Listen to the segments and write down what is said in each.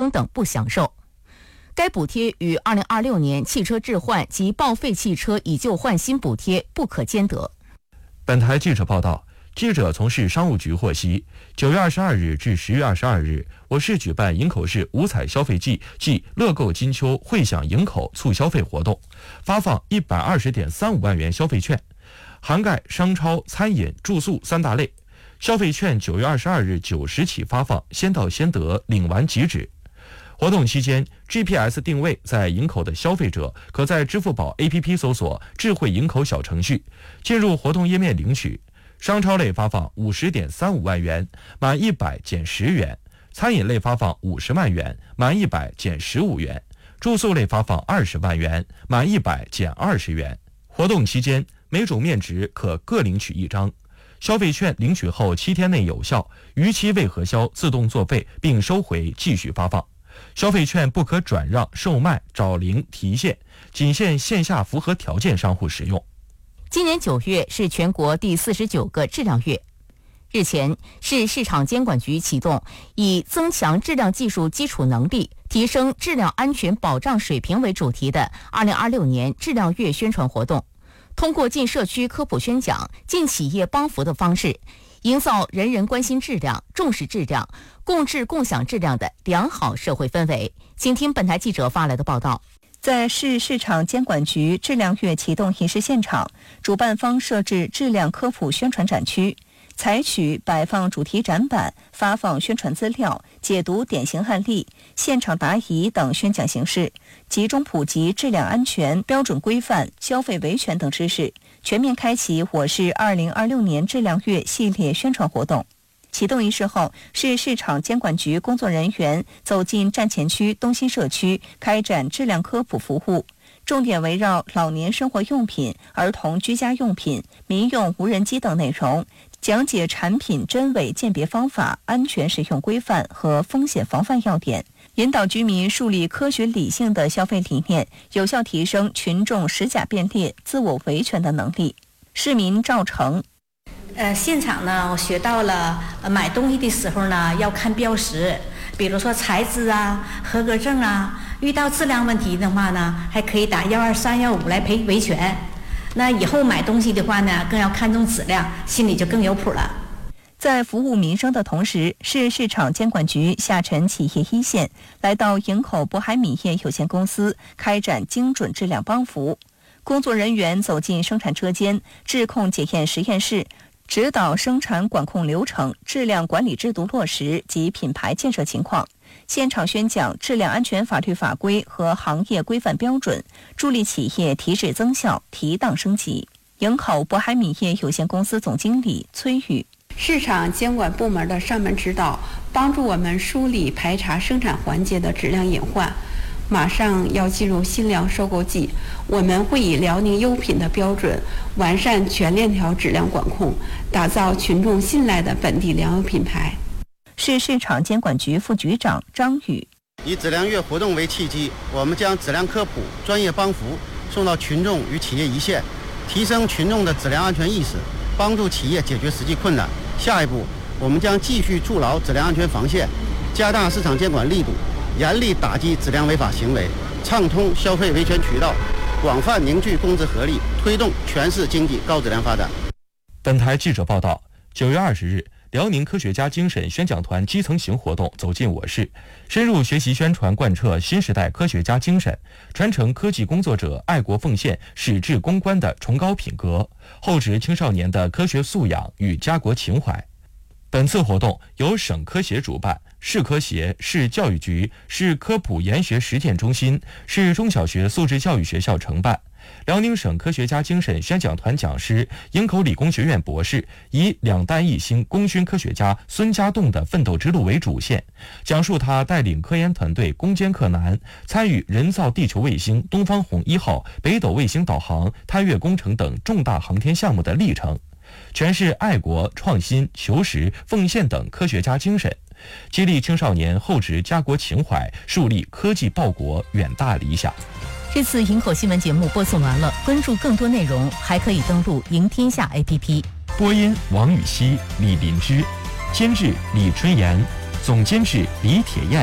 通等不享受。该补贴与2026年汽车置换及报废汽车以旧换新补贴不可兼得。 本台记者报道，记者从市商务局获悉，9月22日至10月22日，我市举办营口市五彩消费季暨乐购金秋惠享营口促消费活动，发放120.35万元消费券，涵盖商超、餐饮、住宿3大类。消费券9月22日9时起发放，先到先得，领完即止。活动期间 ，GPS 定位在营口的消费者可在支付宝 APP 搜索“智慧营口”小程序，进入活动页面领取。商超类发放50.35万元，满100减10元；餐饮类发放50万元，满100减15元；住宿类发放20万元，满100减20元。活动期间，每种面值可各领取1张。消费券领取后7天内有效，逾期未核销自动作废并收回，继续发放。消费券不可转让、售卖、找零、提现，仅限线下符合条件商户使用。 今年9月是全国第49个质量月。日前，市市场监管局启动以增强质量技术基础能力、提升质量安全保障水平为主题的2026年质量月宣传活动，通过进社区科普宣讲、进企业帮扶的方式，营造人人关心质量、重视质量、共治共享质量的良好社会氛围。请听本台记者发来的报道。 在市市场监管局质量月启动仪式现场，主办方设置质量科普宣传展区，采取摆放主题展板、发放宣传资料、解读典型案例、现场答疑等宣讲形式，集中普及质量安全、标准规范、消费维权等知识，全面开启我市2026年质量月系列宣传活动。启动仪式后，市市场监管局工作人员走进站前区、东新社区，开展质量科普服务，重点围绕老年生活用品、儿童居家用品、民用无人机等内容，讲解产品真伪鉴别方法、安全使用规范和风险防范要点，引导居民树立科学理性的消费理念，有效提升群众识假辨劣、自我维权的能力。市民赵成。 现场呢，我学到了买东西的时候呢要看标识，比如说材质啊、合格证啊，遇到质量问题的话呢，还可以打123、155来赔维权。那以后买东西的话呢，更要看重质量，心里就更有谱了。 在服务民生的同时，市市场监管局下沉企业一线，来到营口渤海米业有限公司开展精准质量帮扶。工作人员走进生产车间、质控检验实验室，指导生产管控流程、质量管理制度落实及品牌建设情况，现场宣讲质量安全法律法规和行业规范标准，助力企业提质增效、提档升级。营口渤海米业有限公司总经理崔宇： 市场监管部门的上门指导，帮助我们梳理排查生产环节的质量隐患。马上要进入新粮收购季，我们会以辽宁优品的标准，完善全链条质量管控，打造群众信赖的本地粮油品牌。 市市场监管局副局长张宇： 以质量月活动为契机，我们将质量科普、专业帮扶送到群众与企业一线，提升群众的质量安全意识，帮助企业解决实际困难。下一步，我们将继续筑牢质量安全防线，加大市场监管力度，严厉打击质量违法行为，畅通消费维权渠道，广泛凝聚公资合力，推动全市经济高质量发展。 本台记者报道，9月20日，辽宁科学家精神宣讲团基层行活动走进我市，深入学习宣传贯彻新时代科学家精神，传承科技工作者爱国奉献、矢志攻关的崇高品格，厚植青少年的科学素养与家国情怀。本次活动由省科协主办，市科协、市教育局、市科普研学实践中心、市中小学素质教育学校承办。辽宁省科学家精神宣讲团讲师、营口理工学院博士以2弹1星功勋科学家孙家栋的奋斗之路为主线，讲述他带领科研团队攻坚克难，参与人造地球卫星东方红1号、北斗卫星导航、探月工程等重大航天项目的历程，诠释爱国、创新、求实、奉献等科学家精神，激励青少年厚植家国情怀，树立科技报国远大理想。 这次营口新闻节目播送完了，关注更多内容还可以登录赢天下 APP。 播音王雨熙、李林芝，监制李春妍，总监制李铁燕，总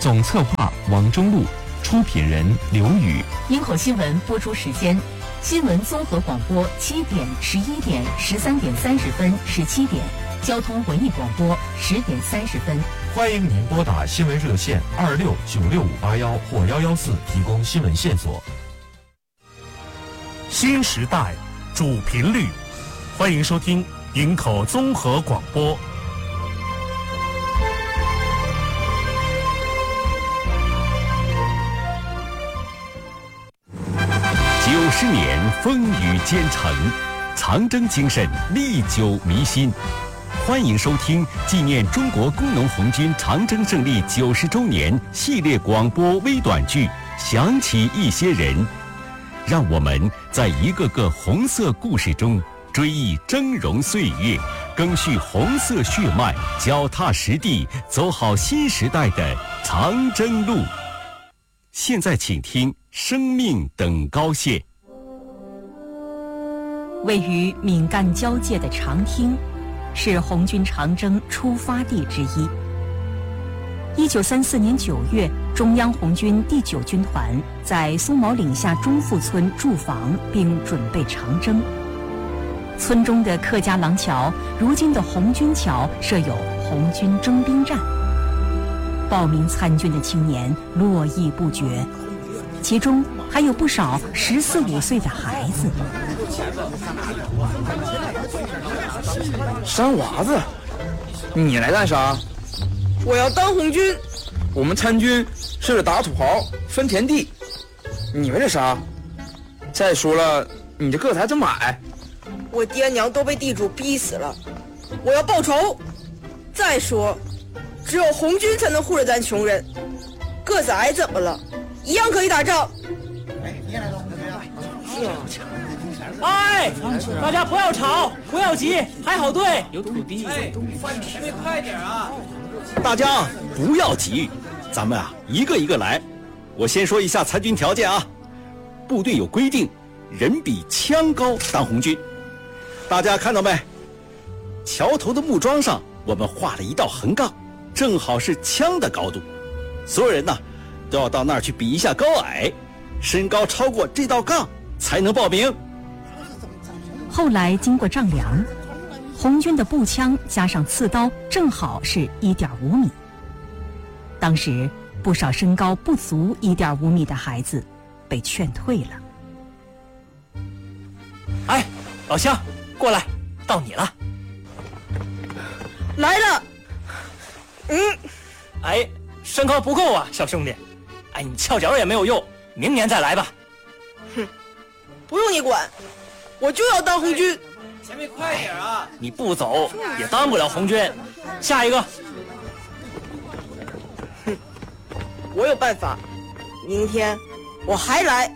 总策划王中路，出品人刘宇。 营口新闻播出时间：新闻综合广播7点、11点、13点30分、17点；交通文艺广播10点30分。 欢迎您拨打新闻热线26965581或114提供新闻线索。 新时代主频率，欢迎收听营口综合广播。 90年风雨兼程，长征精神历久弥新。欢迎收听纪念中国工农红军长征胜利90周年系列广播微短剧《想起一些人》，让我们在一个个红色故事中追忆峥嵘岁月，赓续红色血脉，脚踏实地，走好新时代的长征路。现在请听《生命等高线》。 位于闽赣交界的长汀，是红军长征出发地之一。1934年9月，中央红军第9军团在松毛岭下中富村驻防并准备长征。村中的客家廊桥，如今的红军桥，设有红军征兵站。报名参军的青年络绎不绝，其中还有不少14、15岁的孩子。 山娃子，你来干啥？我要当红军。我们参军是为了打土豪分田地，你为了啥？再说了，你这个子还这么矮。 我爹娘都被地主逼死了，我要报仇。再说，只有红军才能护着咱穷人，个子矮怎么了？一样可以打仗。 哎，大家不要吵，不要急，排好队。有土地。 哎，前面快点啊！ 大家不要急，咱们啊一个一个来。我先说一下参军条件啊。部队有规定，人比枪高当红军。大家看到没？桥头的木桩上，我们画了一道横杠，正好是枪的高度。所有人呢，都要到那儿去比一下高矮，身高超过这道杠才能报名。 后来经过丈量，红军的步枪加上刺刀正好是1.5米。当时不少身高不足1.5米的孩子被劝退了。 哎，老乡，过来，到你了。 来了。 哎，身高不够啊，小兄弟。哎，你翘脚也没有用，明年再来吧。 哼，不用你管，我就要当红军。 前面快点啊！ 你不走也当不了红军。下一个。 哼，我有办法，明天我还来。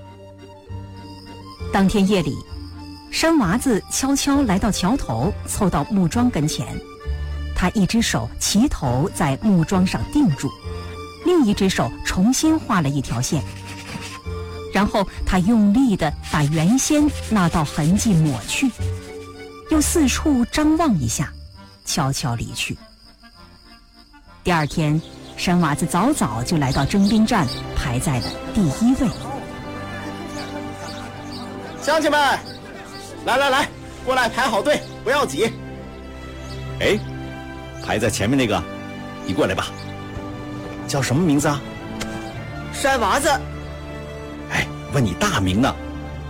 当天夜里，山娃子悄悄来到桥头，凑到木桩跟前。他一只手齐头在木桩上定住，另一只手重新画了一条线。然后他用力地把原先那道痕迹抹去，又四处张望一下，悄悄离去。第二天，山娃子早早就来到征兵站，排在了第1位。 乡亲们，来，过来排好队，不要挤。 哎，排在前面那个，你过来吧。叫什么名字啊？ 山娃子。 哎，问你大名呢？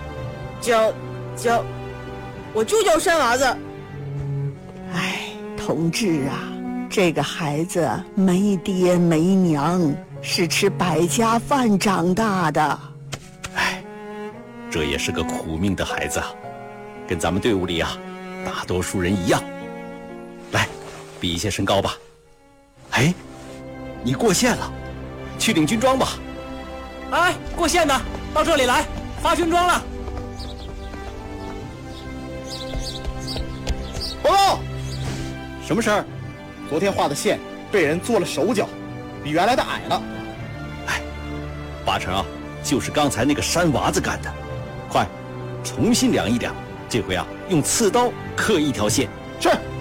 我就叫山娃子。 哎，同志啊，这个孩子没爹没娘，是吃百家饭长大的。 哎，这也是个苦命的孩子啊，跟咱们队伍里啊大多数人一样。来，比一下身高吧。哎，你过线了，去领军装吧。 哎，过线的，到这里来，发军装了。 报告， 什么事儿？ 昨天画的线被人做了手脚，比原来的矮了。 哎，八成啊，就是刚才那个山娃子干的。快，重新量一量，这回啊，用刺刀刻一条线。 是。